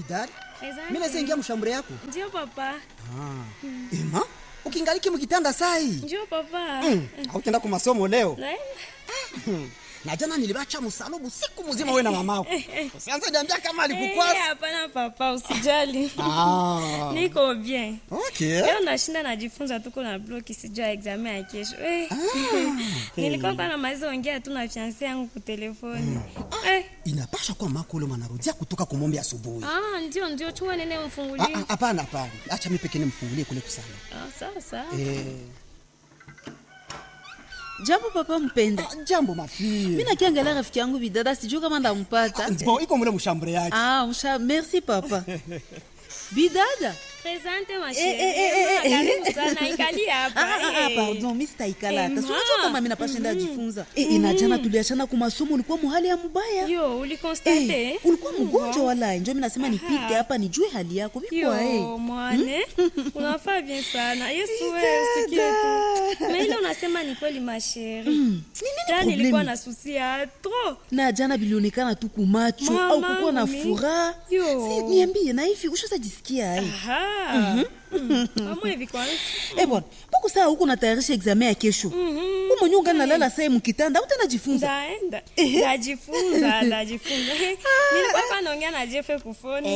Bidari, mimi naweza ingia mshambure yako? Ndio papa. Ema, ukingaliki mkitanda sai. Ndio papa. Hautaenda kwa masomo leo? Naenda. Na jana nilibacha msalubu siku mzima wewe na mamako. Usianze niambia kama alikukwasa. Hapana papa, usijali. Niko bien. Okay. Leo nashinda najifunza tuko na bloki sijua examen ya kesho. Nilikuwa na maizo ongea tu na fiancé yangu kwa telefoni. Inapasha kwa mako leo manarudia kutoka kumombe asubuhi. Ndio chua nene mfungulie. Hapana. Acha mimi pekee nimfungulie kule kusana. Sawa. Jambo papa mpenda. Jambo mafie. Mimi nakiangalia rafiki yangu Bidada sijui kama ndampata. Bon, iko mule mshambure yake. Merci papa. Bidada. Presente ma chérie. Karibu sana ikali hapa. Pardon, mimi sitaikala hata. Sio kama mimi napashinda jifunza. Inajana tuliachana kwa masomo ulikuwa muhali ya mbaya. Yo, ulikonstate? Ulikuwa mgonjwa wala njoo mimi nasema nipite hapa nijue hali yako. Bikwa mwane. Unafaa bien sana. Yesu wewe usikie tu. Mais ile unasema ni kweli ma chérie. Nini problème? Nilikuwa na susi ya trop. Na jana bilionekana tu kumacho au kukuwa na furaha. Si niambie na hivi ushazajisikia Mama hivi kwanza. Bwana, mbona saa huko natayarisha examen ya kesho? Umo nyonga nalala saa mkitanda, utanajifunza. Ndajifunza. Nilikuwa hapa naongea na Jeff kufoni.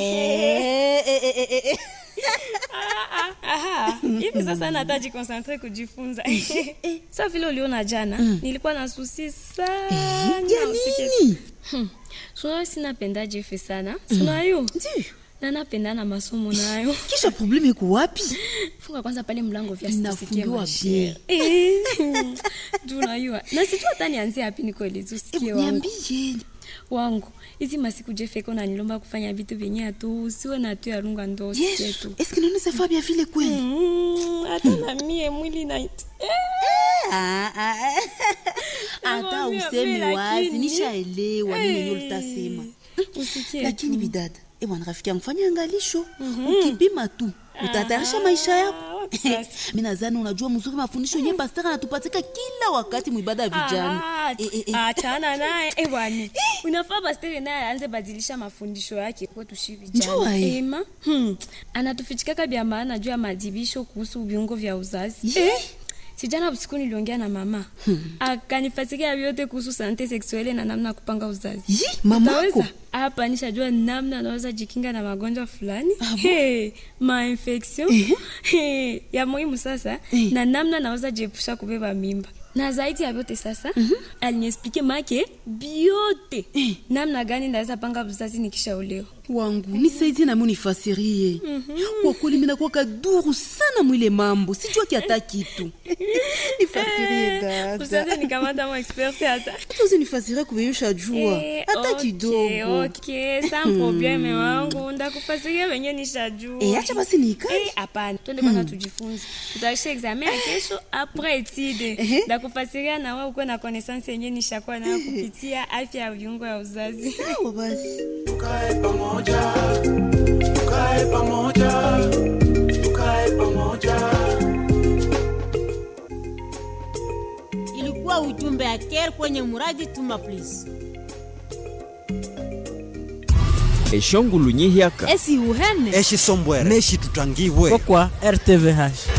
Hivi sasa nataji concentrate kujifunza. Sasa vile uliona jana, nilikuwa na susi sana. Ya nini? Sio sinapenda Jeff sana. Sio Ndio. Na napenda na masomo nayo. Kisha problemi iko wapi? Funga kwanza pale mlango vya sisikie mashia. Tunayua. Na sijui hata nianzie wapi nikoeleza usikie wangu. Niambie. Wangu, hizi masiku Jeffeko na nilomba kufanya vitu vyenye tu usiwe na tu ya lunga ndo usikie tu. Est-ce que nous ne savons bien vile kweli? Hata na mie mwili na Hata useme wazi nishaelewa nini ulitasema. Usikie. Lakini Bidada, bwana rafiki yangu fanya angalisho. Ukipima tu utatayarisha maisha yako. Mimi nadhani unajua mzuri mafundisho yenyewe pastor anatupatika kila wakati muibada ya vijana. Achana naye bwana. Unafaa pastor naye aanze badilisha mafundisho yake kwa tushi vijana. Ema anatufichika bia maana juu ya madibisho kuhusu viungo vya uzazi. Sijana usiku niliongea na mama. Akanifasikia vyote kuhusu sante sexuelle na namna kupanga uzazi. Mamako hapa nishajua namna naweza jikinga na magonjwa fulani. Ma infection. Ya muhimu sasa na namna naweza jiepusha kubeba mimba. Na zaidi ya vyote sasa aliniexplique make biote namna gani naweza panga uzazi nikishaolewa. Wangu nisaidie na mimi nifasirie. Kwa kweli mimi nakuwa kaduru sana mwile mambo. Sijua kiata kitu. Nifasirie dada. Usianze nikamata mo expert hata. Tuzi nifasirie kubeyusha jua. Hata kidogo. Okay, sans problème wangu. Ndakufasiria wenyewe nishajua. Acha basi nikae. Hapana. Twende kwanza tujifunze. Tutaisha examen ya kesho après étude. Ndakufasiria na wewe uko na connaissance yenyewe nishakuwa nayo kupitia afya ya viungo ya uzazi. Sawa basi. Tukae pamoja. Ilikuwa ujumbe ya Care kwenye muradi Tuma Please. Eshongulu nyihyaka Esi uhene Eshi sombwere Neshi tutangiwe Kwa RTVH